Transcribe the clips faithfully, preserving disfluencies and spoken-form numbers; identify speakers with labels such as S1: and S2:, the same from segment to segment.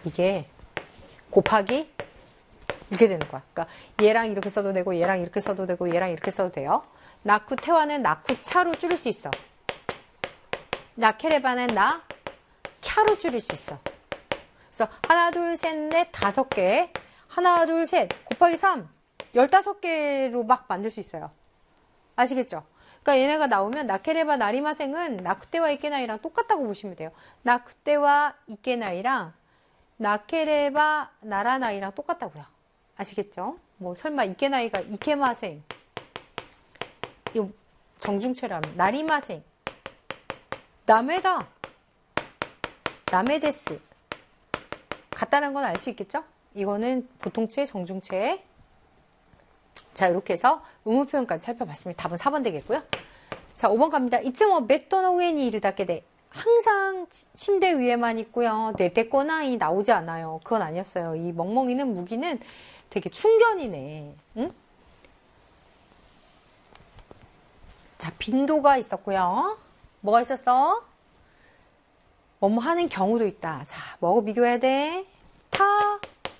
S1: 이게 곱하기 이렇게 되는 거야. 그러니까 얘랑 이렇게 써도 되고 얘랑 이렇게 써도 되고 얘랑 이렇게 써도 돼요. 나쿠테와는 나쿠차로 줄일 수 있어. 나케레바는 나 캬로 줄일 수 있어. 그래서 하나 둘 셋 넷 다섯 개 하나 둘 셋 곱하기 삼 열다섯 개로 막 만들 수 있어요. 아시겠죠? 그러니까 얘네가 나오면 나케레바 나리마생은 나쿠테와 이케나이랑 똑같다고 보시면 돼요. 나쿠테와 이케나이랑 나케레바 나라나이랑 똑같다고요. 아시겠죠? 뭐 설마 이케나이가 이케마생 이 정중체라면 나리마생 나메다 나메데스 같다는 건 알 수 있겠죠? 이거는 보통체, 정중체. 자, 이렇게 해서 의무 표현까지 살펴봤습니다. 답은 사 번 되겠고요. 자, 오 번 갑니다. 이츠모 메토노 우에니 이르 다케데 항상 침대 위에만 있고요. 네데꼬나이 나오지 않아요. 그건 아니었어요. 이 멍멍이는 무기는 되게 충견이네. 응? 자, 빈도가 있었고요. 뭐가 있었어? 뭐뭐 하는 경우도 있다. 자, 뭐하고 비교해야 돼? 타,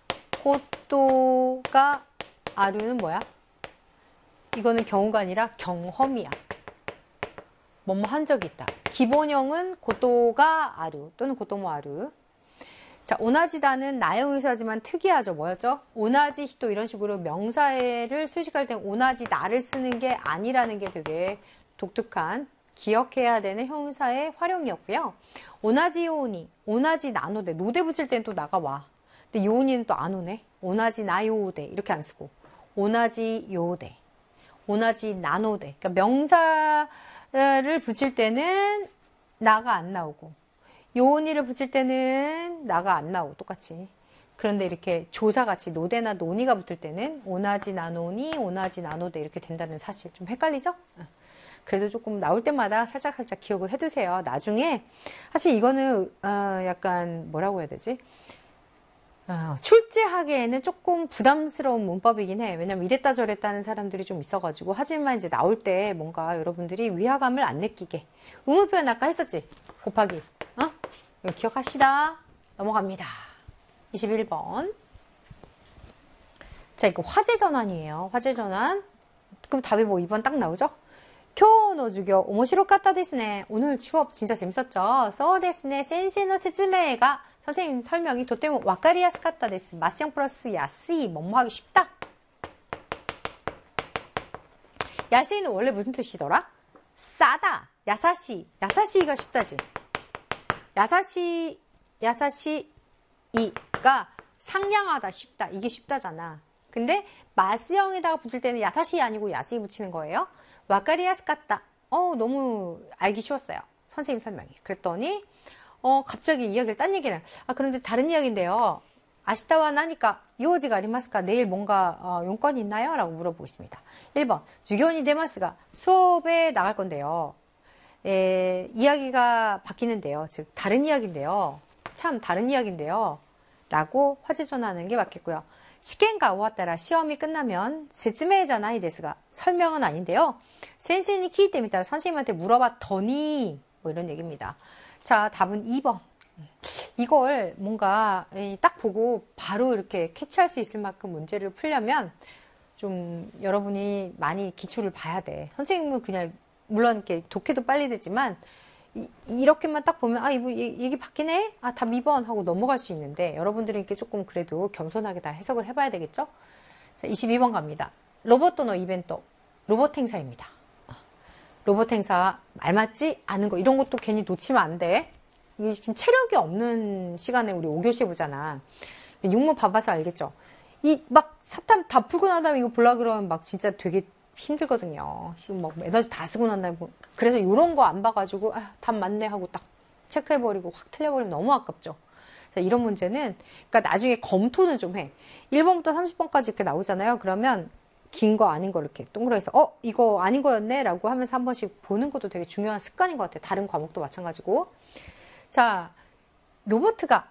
S1: 고토가, 아류는 뭐야? 이거는 경우가 아니라 경험이야. 뭐뭐 한 적이 있다. 기본형은 고토가 아류 또는 고토모 아류. 자, 오나지다는 나형 의사지만 특이하죠. 뭐였죠? 오나지 히토 이런 식으로 명사를 수식할 땐 오나지 나를 쓰는 게 아니라는 게 되게 독특한 기억해야 되는 형사의 활용이었고요. 오나지 요오니, 오나지 나노데, 노대 붙일 땐 또 나가와. 근데 요오니는 또 안 오네. 오나지 나요데 이렇게 안 쓰고 오나지 요데, 오나지 나노데. 그러니까 명사를 붙일 때는 나가 안 나오고 요오니를 붙일 때는 나가 안 나오고 똑같이. 그런데 이렇게 조사같이 노대나 노니가 붙을 때는 오나지 나노니, 오나지 나노데 이렇게 된다는 사실. 좀 헷갈리죠? 그래도 조금 나올 때마다 살짝 살짝 기억을 해두세요. 나중에 사실 이거는 어 약간 뭐라고 해야 되지? 어 출제하기에는 조금 부담스러운 문법이긴 해. 왜냐면 이랬다 저랬다 하는 사람들이 좀 있어가지고. 하지만 이제 나올 때 뭔가 여러분들이 위화감을 안 느끼게. 의무 표현 아까 했었지? 곱하기. 어? 이거 기억합시다. 넘어갑니다. 이십일 번. 자, 이거 화제 전환이에요. 화제 전환. 그럼 답이 뭐 이 번 딱 나오죠? 교노 주교 오모시로카타 데스네. 오늘 취업 진짜 재밌었죠? 소 데스네. 센세노 세즈메가 선생님 설명이 도테모 와카리야스카타 데스. 마스형 플러스 야스이 뭐뭐 하기 쉽다. 야스이는 원래 무슨 뜻이더라? 싸다. 야사시. 야사시가 쉽다지. 야사시 야사시이가 상냥하다 쉽다. 이게 쉽다잖아. 근데 마스형에다가 붙일 때는 야사시 아니고 야스이 붙이는 거예요. 와카리야스카타. 어, 너무 알기 쉬웠어요. 선생님 설명이. 그랬더니 어, 갑자기 이야기를 딴 얘기를. 아, 그런데 다른 이야기인데요. 아시타와 나니까 요지가 아리마스까? 내일 뭔가 어, 용건이 있나요? 라고 물어보고 있습니다. 일 번. 주교니 데마스가 수업에 나갈 건데요. 에, 이야기가 바뀌는데요. 즉 다른 이야기인데요. 참 다른 이야기인데요. 라고 화제 전하는 게 맞겠고요. 시켄가 오왔다라 시험이 끝나면 세츠메이잖아이 데스가 설명은 아닌데요. 센세니 키이 때문에 따라 선생님한테 물어봤더니 뭐 이런 얘기입니다. 자, 답은 이 번. 이걸 뭔가 딱 보고 바로 이렇게 캐치할 수 있을 만큼 문제를 풀려면 좀 여러분이 많이 기출을 봐야 돼. 선생님은 그냥 물론 이렇게 독해도 빨리 되지만 이, 이렇게만 딱 보면 아 이거 얘기 바뀌네? 아 답 이 번 하고 넘어갈 수 있는데 여러분들은 이렇게 조금 그래도 겸손하게 다 해석을 해봐야 되겠죠? 자, 이십이 번 갑니다. 로봇노 이벤트 로봇 행사입니다. 로봇 행사 말 맞지 않은 거 이런 것도 괜히 놓치면 안 돼. 이게 지금 체력이 없는 시간에 우리 오 교시 보잖아. 육모 봐봐서 알겠죠? 이 막 사탐 다 풀고 난 다음에 이거 보려 그러면 막 진짜 되게 힘들거든요. 지금 막 에너지 다 쓰고 난 다음에 그래서 이런 거 안 봐가지고 아, 답 맞네 하고 딱 체크해버리고 확 틀려버리면 너무 아깝죠. 이런 문제는 그러니까 나중에 검토는 좀 해. 일 번부터 삼십 번까지 이렇게 나오잖아요. 그러면 긴 거 아닌 거 이렇게 동그라미에서 어 이거 아닌 거였네 라고 하면서 한 번씩 보는 것도 되게 중요한 습관인 것 같아요. 다른 과목도 마찬가지고. 자, 로보트가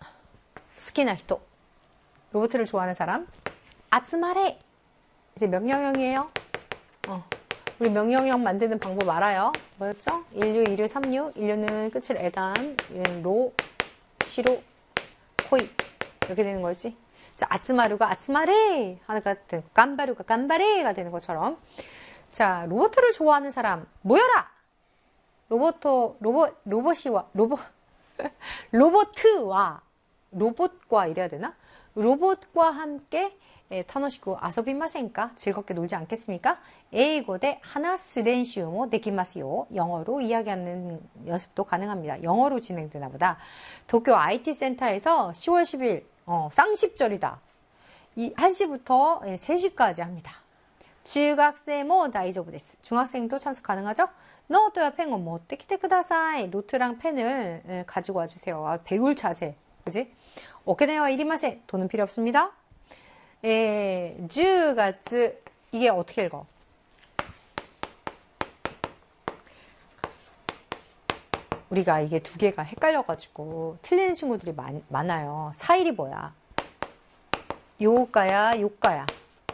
S1: 스키나 히토 로보트를 좋아하는 사람 아츠마레 이제 명령형이에요. 어. 우리 명령형 만드는 방법 알아요? 뭐였죠? 일류, 이류, 삼류. 일류는 끝을 에단, 이류는 로, 시로, 코이. 이렇게 되는 거지. 자, 아츠마루가 아츠마레 하나가 되고, 간바루가 간바레가 되는 것처럼. 자, 로봇을 좋아하는 사람, 모여라! 로봇, 로봇, 로봇이와, 로봇, 로봇와, 로봇과 이래야 되나? 로봇과 함께 타노시쿠 아소비마센까? 즐겁게 놀지 않겠습니까? 에이고대 하나스 렌슈모 데키마스요. 영어로 이야기하는 연습도 가능합니다. 영어로 진행되나 보다. 도쿄 아이티 센터에서 시월 십일 어, 쌍십절이다. 이 한 시부터 세 시까지 합니다. 중학생모 다이조부 데스. 중학생도 참석 가능하죠? 노트와 펜을 뭐 떼키테 쿠다사이. 노트랑 펜을 가지고 와주세요. 아, 배울 자세. 그지? 오케네와 이리마세. 돈은 필요 없습니다. 에, 주가츠. 이게 어떻게 읽어? 우리가 이게 두 개가 헷갈려가지고 틀리는 친구들이 많, 많아요. 사일이 뭐야? 요가야, 요가야.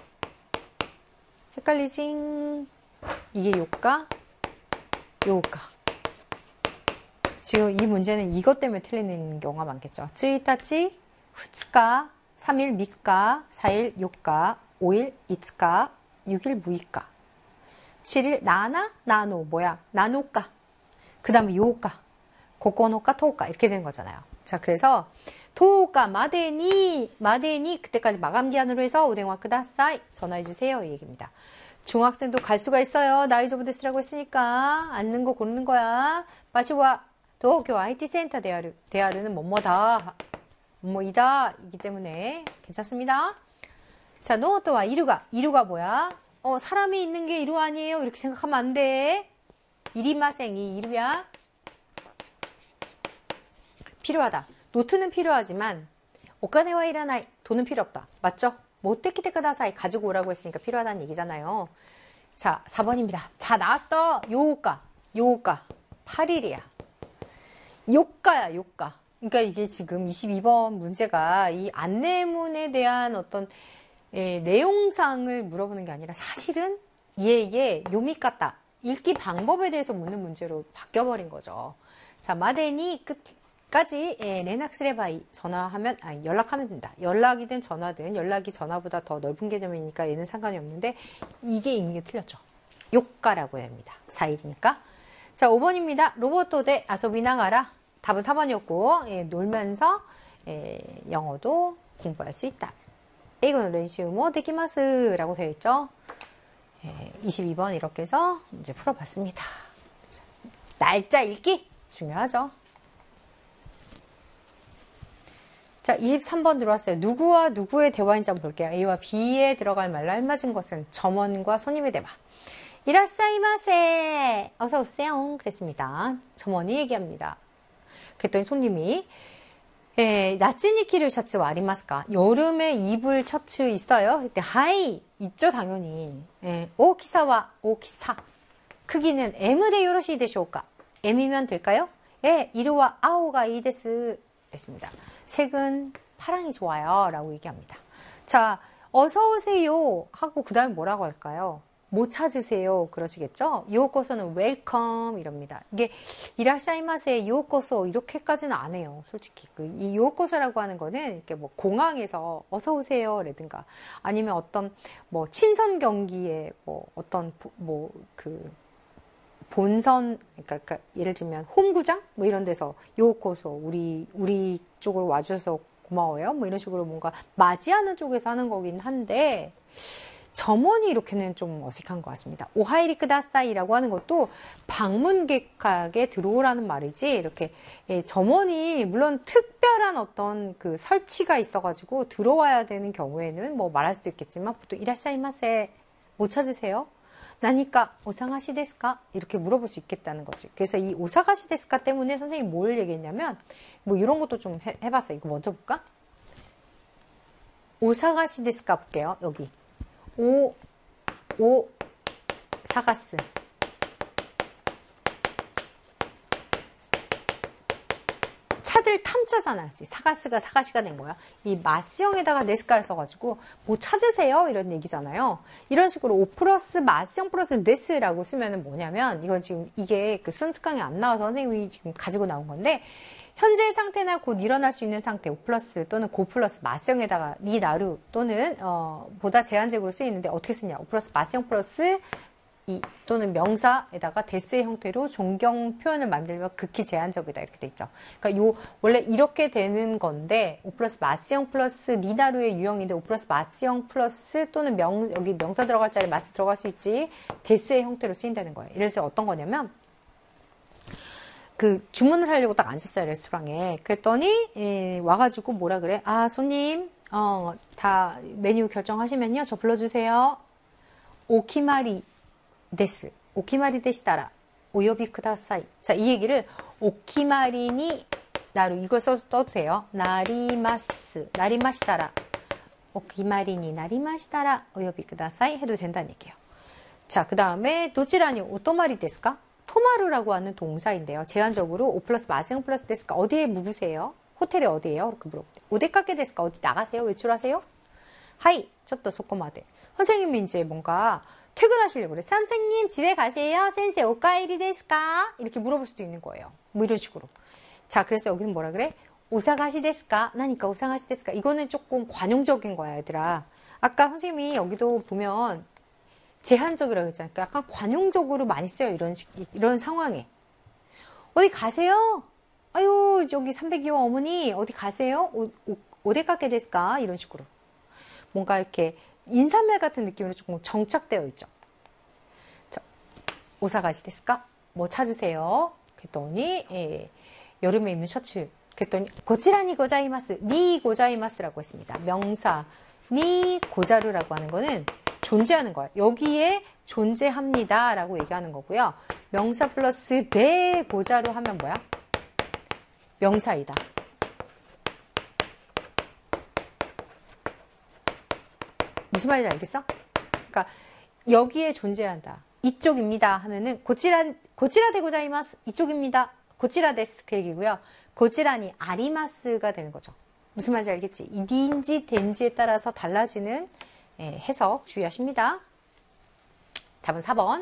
S1: 헷갈리징. 이게 요가, 요가. 지금 이 문제는 이것 때문에 틀리는 경우가 많겠죠. 쯔이타치, 후츠카, 삼 일 미카, 사 일 요가, 오 일 이츠카, 육 일 무이카, 칠 일 나나, 나노. 뭐야? 나노카. 그 다음에 요가, 고코노카, 토오카. 이렇게 되는 거잖아요. 자, 그래서 토오카 마데니, 마데니 그때까지 마감 기한으로 해서 오덴와 쿠다사이. 전화해주세요. 이 얘기입니다. 중학생도 갈 수가 있어요. 나이조부 데스라고 했으니까 앉는 거 고르는 거야. 마시와 도쿄 아이티 센터 대하루. 대하루는 뭐뭐다. 뭐이다. 이기 때문에 괜찮습니다. 자, 노토와 이루가. 이루가 뭐야? 어, 사람이 있는 게 이루 아니에요. 이렇게 생각하면 안 돼. 이리마생이 이루야. 필요하다. 노트는 필요하지만 오카네와 이라나이. 돈은 필요 없다. 맞죠? 모테키테크다사이. 가지고 오라고 했으니까 필요하다는 얘기잖아요. 자, 사 번입니다. 자, 나왔어. 요가. 요가. 팔 일이야. 요가야, 요가. 그러니까 이게 지금 이십이 번 문제가 이 안내문에 대한 어떤 예, 내용상을 물어보는 게 아니라 사실은 예예 요미까다 읽기 방법에 대해서 묻는 문제로 바뀌어버린 거죠. 자, 마데니 끝까지 예, 레낙스레바이 전화하면 아니 연락하면 된다. 연락이든 전화든 연락이 전화보다 더 넓은 개념이니까 얘는 상관이 없는데 이게 읽는 게 틀렸죠. 요가라고 합니다. 사 일이니까. 자, 오 번입니다. 로봇도대 아소비나가라. 답은 사 번이었고 예, 놀면서 예, 영어도 공부할 수 있다. 이거는 렌시우모 데키마스 라고 되어 있죠. 예, 이십이 번 이렇게 해서 이제 풀어봤습니다. 자, 날짜 읽기 중요하죠. 자, 이십삼 번 들어왔어요. 누구와 누구의 대화인지 한번 볼게요. A와 B에 들어갈 말로 알맞은 것은 점원과 손님의 대화. 이라샤이마세 어서 오세요. 그랬습니다. 점원이 얘기합니다. 그랬더니 손님이 예, 나츠니키를 셔츠와 아리마스까? 여름에 입을 셔츠 있어요? 그때 하이 있죠 당연히. 예, 오키사와 오키사 크기는 M대 요로시 되쇼까? M이면 될까요? 예, 이루와 아오가 이데스 했습니다. 색은 파랑이 좋아요 라고 얘기합니다. 자, 어서 오세요 하고 그 다음에 뭐라고 할까요? 뭐 찾으세요 그러시겠죠? 요코소는 웰컴 이럽니다. 이게 이라샤이마세 요코소 이렇게까지는 안 해요. 솔직히 그 이 요코소라고 하는 거는 이렇게 뭐 공항에서 어서 오세요 라든가 아니면 어떤 뭐 친선 경기에 뭐 어떤 뭐 그 본선 그러니까, 그러니까 예를 들면 홈구장 뭐 이런 데서 요코소 우리 우리 쪽으로 와주셔서 고마워요 뭐 이런 식으로 뭔가 맞이하는 쪽에서 하는 거긴 한데 점원이 이렇게는 좀 어색한 것 같습니다. 오하이리 크다사이라고 하는 것도 방문객에게 들어오라는 말이지 이렇게 예, 점원이 물론 특별한 어떤 그 설치가 있어가지고 들어와야 되는 경우에는 뭐 말할 수도 있겠지만 보통 이라샤이마세 못 찾으세요? 나니까 오사가시 데스까? 이렇게 물어볼 수 있겠다는 거지. 그래서 이 오사가시 데스까 때문에 선생님이 뭘 얘기했냐면 뭐 이런 것도 좀 해, 해봤어요. 이거 먼저 볼까? 오사가시 데스까 볼게요. 여기. 오, 오, 사가스. 찾을 탐자잖아. 사가스가 사가시가 된 거야. 이 마스형에다가 네스카를 써가지고 뭐 찾으세요? 이런 얘기잖아요. 이런 식으로 오 플러스 마스형 플러스 네스라고 쓰면은 뭐냐면 이건 지금 이게 그 순수강이 안 나와서 선생님이 지금 가지고 나온 건데 현재 상태나 곧 일어날 수 있는 상태, 오 플러스 또는 고 플러스 마스형에다가 니 나루 또는 어, 보다 제한적으로 쓰이는데 어떻게 쓰냐? 오 플러스 마스형 플러스 이 또는 명사에다가 데스의 형태로 존경 표현을 만들면 극히 제한적이다 이렇게 돼 있죠. 그러니까 요 원래 이렇게 되는 건데 오 플러스 마스형 플러스 니나루의 유형인데 오 플러스 마스형 플러스 또는 명 여기 명사 들어갈 자리에 마스 들어갈 수 있지 데스의 형태로 쓰인다는 거예요. 예를 들어서 어떤 거냐면 그 주문을 하려고 딱 앉았어요 레스토랑에. 그랬더니 예, 와가지고 뭐라 그래? 아 손님 어, 다 메뉴 결정하시면요 저 불러주세요. 오키마리 데스. 오키마리 데시다라. 오요비 쿠다사이. 자, 이 얘기를 오키마리니 나루 이걸 써, 써도 돼요. 나리마스. 나리마시다라. 오키마리니 나리마시다라. 오요비 쿠다사이 해도 된다는 얘기예요. 자, 그 다음에 도치라니 오토마리 데스까? 토마루라고 하는 동사인데요. 제한적으로 오 플러스 마스형 플러스 데스까? 어디에 묵으세요? 호텔이 어디예요? 이렇게 물어보대. 오데카케 데스까? 어디 나가세요? 외출하세요? 하이. 저또 소코마데. 선생님이 이제 뭔가 퇴근하시려고 그래. 선생님 집에 가세요. 센세 오카에리 데스까? 이렇게 물어볼 수도 있는 거예요. 뭐 이런 식으로. 자, 그래서 여기는 뭐라 그래? 오사가시 데스까? 나니까 오사가시 데스까? 이거는 조금 관용적인 거야, 얘들아. 아까 선생님이 여기도 보면 제한적이라고 했잖아요. 그러니까 약간 관용적으로 많이 써요. 이런 식, 이런 상황에. 어디 가세요? 아유, 저기 삼백이 호 어머니 어디 가세요? 오, 오, 오데카케 데스까? 이런 식으로. 뭔가 이렇게 인사말 같은 느낌으로 조금 정착되어 있죠. 자, 오사가시 데스까? 뭐 찾으세요? 그랬더니 예, 여름에 입는 셔츠. 그랬더니 고치라니 고자이마스, 니 고자이마스라고 했습니다. 명사 니 고자루라고 하는 거는 존재하는 거예요. 여기에 존재합니다 라고 얘기하는 거고요. 명사 플러스 네 고자루 하면 뭐야? 명사이다. 무슨 말인지 알겠어? 그러니까 여기에 존재한다. 이쪽입니다 하면은 고치라 고치라 데 고자이마스 이쪽입니다. 고치라 데스 그 얘기고요. 고치라니 아리마스가 되는 거죠. 무슨 말인지 알겠지? 이 니인지 된지에 따라서 달라지는 예, 해석 주의하십니다. 답은 사 번.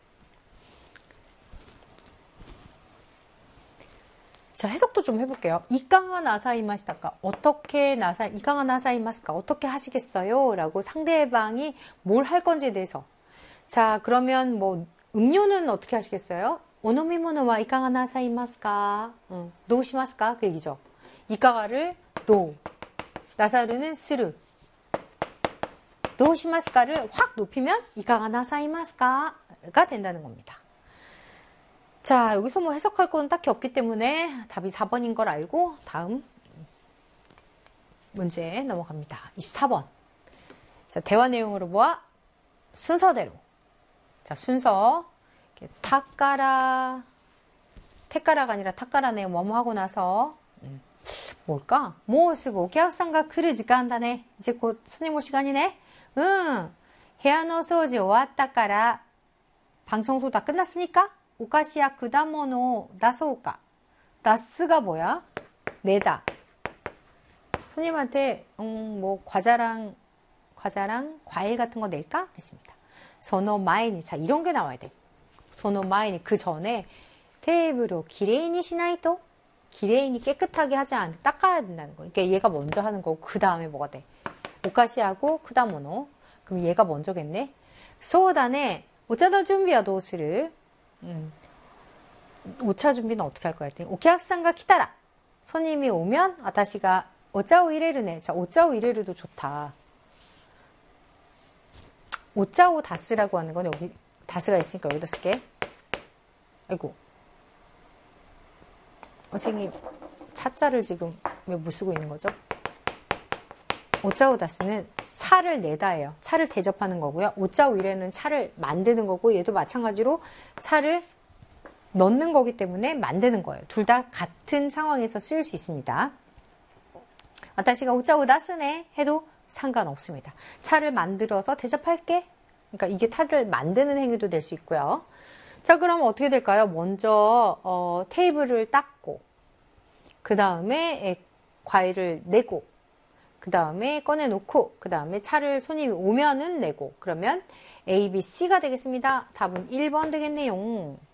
S1: 자, 해석도 좀 해볼게요. 이강한 아사이마시다까 어떻게 나사 이강한 아사이마스까 어떻게 하시겠어요? 라고 상대방이 뭘 할 건지에 대해서. 자, 그러면 뭐 음료는 어떻게 하시겠어요? 오노미모노와 이강한 아사이마스까? 응. 노시마스까? 그 얘기죠. 이강아를 노, 나사루는 스르. 노시마스까를 확 높이면 이강한 아사이마스까가 된다는 겁니다. 자, 여기서 뭐 해석할 건 딱히 없기 때문에 답이 사 번인 걸 알고 다음 문제 넘어갑니다. 이십사 번. 자, 대화 내용으로 보아 순서대로. 자, 순서. 타까라, 테까라가 아니라 타까라네. 뭐뭐 하고 나서 음, 뭘까? 뭐 쓰고 오客さんが来る時間だね. 이제 곧 손님 올 시간이네. 응. 部屋の掃除終わったから방 청소 다 끝났으니까 오카시야 그다모노 나소우까. 나스가 뭐야? 내다. 손님한테 음, 뭐 과자랑 과자랑 과일 같은 거 낼까? 했습니다. 소노 마이니. 자, 이런 게 나와야 돼. 소노 마이니. 그 전에 테이블을 기레이니 시나이토? 기레이니 깨끗하게 하지 않 닦아야 된다는 거. 그러니까 얘가 먼저 하는 거고 그 다음에 뭐가 돼? 오카시하고 쿠다모노. 그럼 얘가 먼저겠네. 소다네. 오차의 준비와 도우스를. 음. 오차 준비는 어떻게 할 거야? 했더니 오客さんが来たら. 손님이 오면 아타시가 오차오 이레르네. 자, 오차오 이레르도 좋다. 오차오 다스라고 하는 건 여기 다스가 있으니까 여기다 쓸게. 아이고. 선생님 차자를 지금 왜 못 쓰고 있는 거죠? 오차오 다스는 차를 내다예요. 차를 대접하는 거고요. 오차오 이레는 차를 만드는 거고 얘도 마찬가지로 차를 넣는 거기 때문에 만드는 거예요. 둘 다 같은 상황에서 쓰일 수 있습니다. 아타시가 오차오 다스네 해도 상관없습니다. 차를 만들어서 대접할게. 그러니까 이게 차를 만드는 행위도 될 수 있고요. 자, 그럼 어떻게 될까요? 먼저 어, 테이블을 닦고 그 다음에 과일을 내고 그 다음에 꺼내놓고 그 다음에 차를 손님이 오면은 내고 그러면 A, B, C가 되겠습니다. 답은 일 번 되겠네요.